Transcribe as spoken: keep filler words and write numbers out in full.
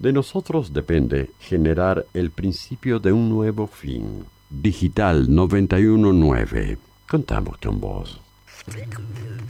De nosotros depende generar el principio de un nuevo fin. Digital noventa y uno nueve. Contamos con vos.